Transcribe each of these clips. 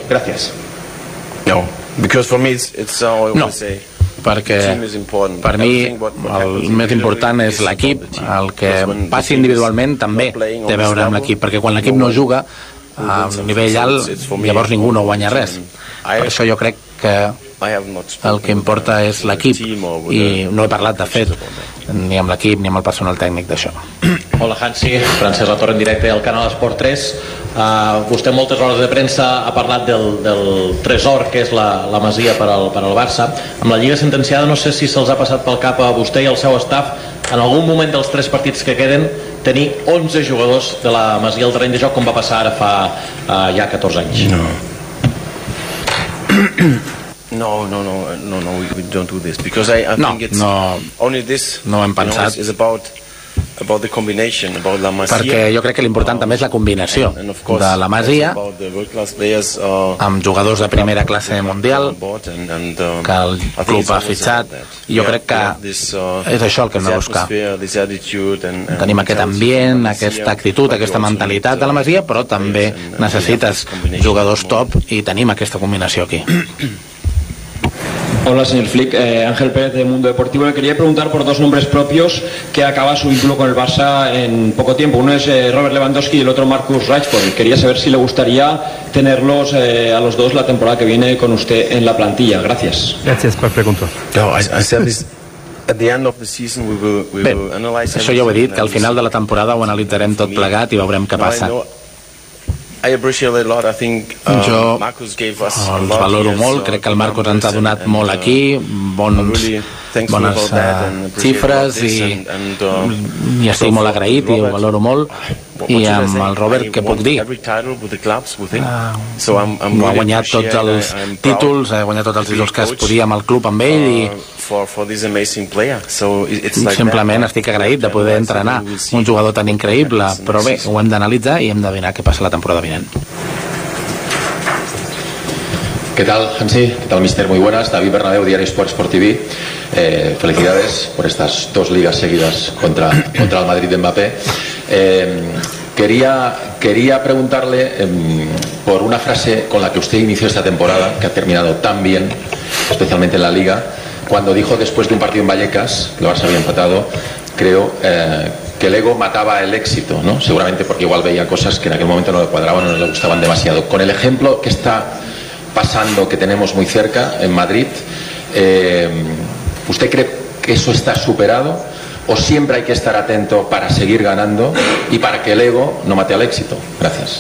Gracias. No, because for me it's No, perquè per mi el més important és l'equip. El que passi individualment també té a veure amb l'equip, perquè quan l'equip no juga a un nivell alt, llavors ningú no guanya res. Per això jo crec que el que importa és l'equip, i no he parlat, de fet, ni amb l'equip ni amb el personal tècnic d'això. Hola, Hansi, Francesc Latorre en directe al canal Esport 3. Vostè en moltes rodes de premsa ha parlat del tresor que és la Masia per al Barça. Amb la Lliga sentenciada, no sé si se'ls ha passat pel cap a vostè i al seu staff en algun moment dels 3 partits que queden tenir 11 jugadors de la Masia al terreny de joc, com va passar ara fa ja 14 anys. No, we don't do this because I think it's only this. No hem pensat. It's about the combination, about la Masia. Perquè jo crec que l'important també és la combinació de la Masia amb jugadors de primera classe mundial que el club ha fitxat, i jo crec que és això el que hem de buscar. Tenim aquest ambient, aquesta actitud, aquesta mentalitat de la Masia, però també necessites jugadors top, i tenim aquesta combinació aquí. Hola, señor Flick. Ángel Pérez de Mundo Deportivo. Le quería preguntar por 2 nombres propios que acaba su vínculo con el Barça en poco tiempo. Uno es Robert Lewandowski y el otro Marcus Rashford. Quería saber si le gustaría tenerlos a los dos la temporada que viene con usted en la plantilla. Gracias. Gracias per preguntar. Bé, això ja ho he dit, que al final de la temporada ho analitzarem tot plegat i veurem què passa. Jo els valoro molt, crec que el Marcos ens ha donat molt aquí, bones xifres, i estic molt agraït i ho valoro molt. I amb el Robert, què puc dir? Ha guanyat tots els títols, que es podia amb el club, amb ell, i simplement estic agraït de poder entrenar un jugador tan increïble. Però bé, ho hem d'analitzar i hem d'endevinar què passa la temporada vinent. ¿Qué tal, Hansi? ¿Qué tal, mister? Muy buenas. David Bernabéu, Diario Sport TV. Felicidades por estas 2 ligas seguidas contra el Madrid de Mbappé. Quería preguntarle por una frase con la que usted inició esta temporada, que ha terminado tan bien, especialmente en la Liga, cuando dijo después de un partido en Vallecas, que el Barça había empatado, creo, que el ego mataba el éxito, ¿no? Seguramente porque igual veía cosas que en aquel momento no le cuadraban o no le gustaban demasiado. Con el ejemplo que está pasando, que tenemos muy cerca, en Madrid, ¿usted cree que eso está superado, o siempre hay que estar atento para seguir ganando y para que el ego no mate al éxito? Gracias.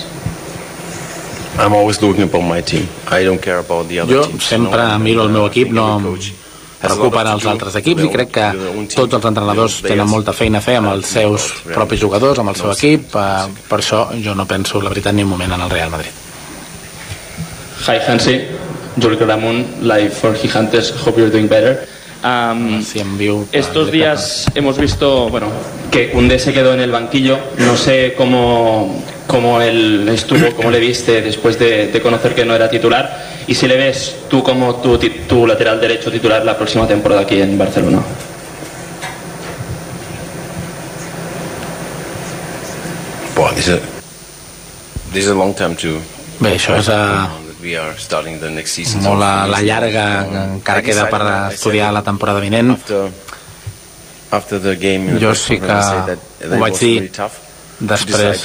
Jo sempre miro el meu equip, no em preocupen els altres equips, i crec que tots els entrenadors tenen molta feina a fer amb els seus propis jugadors, amb el seu equip. Per això jo no penso, la veritat, ni un moment en el Real Madrid. Hi, Hansi. Juli Ramón, live for Gigantes. Hope you're doing better. Estos días hemos visto, que Koundé se quedó en el banquillo. No sé cómo él estuvo, cómo le viste después de conocer que no era titular, y si le ves tú como tu lateral derecho titular la próxima temporada aquí en Barcelona. Bé, això és molt a la llarga, encara queda per estudiar la temporada vinent. Jo sí que ho vaig dir després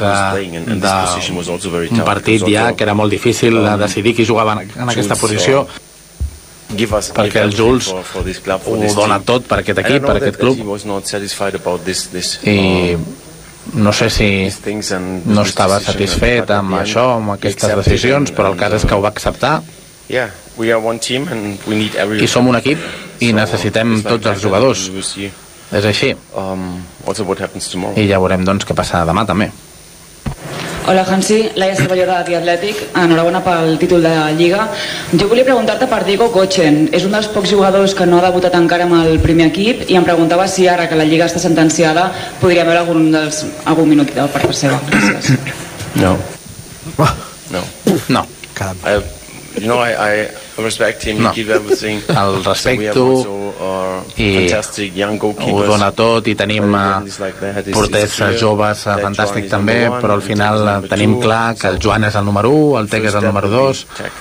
d'un partit ja, que era molt difícil decidir qui jugava en aquesta posició, perquè el Jules ho dona tot per aquest equip, per aquest club, i no sé si no estava satisfet amb això, amb aquestes decisions, però el cas és que ho va acceptar, i som un equip i necessitem tots els jugadors. És així. I ja veurem doncs què passa demà també. Hola, Hansi, Laia Cervelló de The Athletic. Enhorabona pel títol de Lliga. Jo volia preguntar-te per Diego Kochen. És un dels pocs jugadors que no ha debutat encara amb el primer equip, i em preguntava si ara que la Lliga està sentenciada podria veure algun minut per part seva. Gràcies. No. El respecto, i ho dona tot, i tenim porters joves fantàstics també, però al final tenim clar que el Joan és el número 1, el Tec és el número 2,